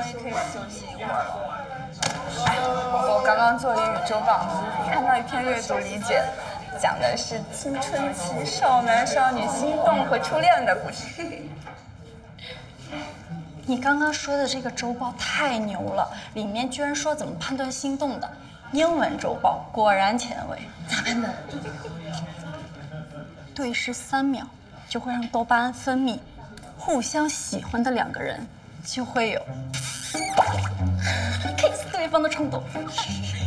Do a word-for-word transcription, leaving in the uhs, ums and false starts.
也可以休息一会儿了。我刚刚做英语周报，看到一篇阅读理解，讲的是青春期少男少女心动和初恋的故事。 你刚刚说的这个周报太牛了，里面居然说怎么判断心动的。英文周报果然前卫， 咋办呢？ 对视三秒就会让多巴胺分泌，互相喜欢的两个人就会有 kiss 对方的冲动。